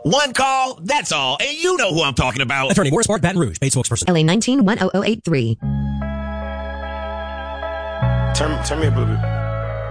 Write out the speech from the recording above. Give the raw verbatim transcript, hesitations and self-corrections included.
One call, that's all. And you know who I'm talking about. Attorney Morris Park, Baton Rouge, paid spokesperson. L A nineteen one oh oh eight three. Turn, turn me up a little bit.